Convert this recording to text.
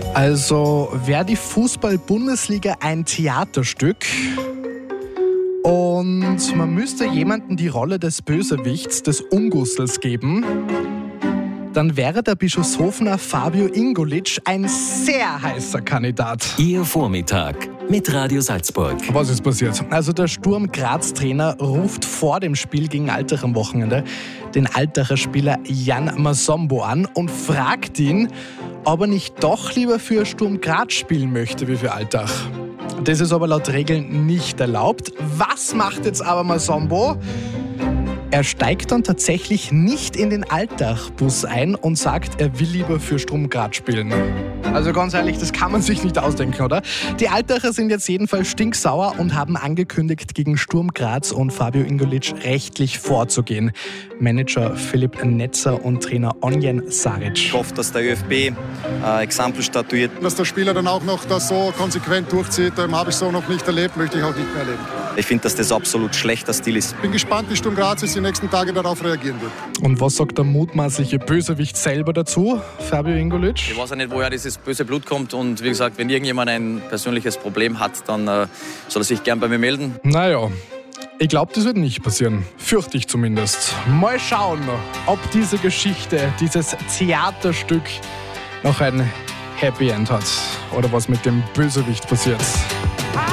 Also wäre die Fußball-Bundesliga ein Theaterstück und man müsste jemandem die Rolle des Bösewichts, des Ungussels geben, dann wäre der Bischofshofener Fabio Ingolic ein sehr heißer Kandidat. Ihr Vormittag mit Radio Salzburg. Was ist passiert? Also der Sturm Graz-Trainer ruft vor dem Spiel gegen Altach am Wochenende den Altacher Spieler Jan Masombo an und fragt ihn, ob er nicht doch lieber für Sturm Graz spielen möchte wie für Altach. Das ist aber laut Regeln nicht erlaubt. Was macht jetzt aber Masombo? Er steigt dann tatsächlich nicht in den Altach-Bus ein und sagt, er will lieber für Sturm Graz spielen. Also ganz ehrlich, das kann man sich nicht ausdenken, oder? Die Altacher sind jetzt jedenfalls stinksauer und haben angekündigt, gegen Sturm Graz und Fabio Ingolic rechtlich vorzugehen. Manager Philipp Netzer und Trainer Onjen Saric. Ich hoffe, dass der ÖFB Exempel statuiert. Dass der Spieler dann auch noch das so konsequent durchzieht, habe ich so noch nicht erlebt, möchte ich auch nicht mehr erleben. Ich finde, dass das absolut schlechter Stil ist. Bin gespannt, wie Sturm Graz jetzt die nächsten Tage darauf reagieren wird. Und was sagt der mutmaßliche Bösewicht selber dazu, Fabio Ingolic? Ich weiß ja nicht, woher dieses böse Blut kommt und wie gesagt, wenn irgendjemand ein persönliches Problem hat, dann soll er sich gern bei mir melden. Naja, ich glaube, das wird nicht passieren. Fürchte ich zumindest. Mal schauen, ob diese Geschichte, dieses Theaterstück noch ein Happy End hat oder was mit dem Bösewicht passiert.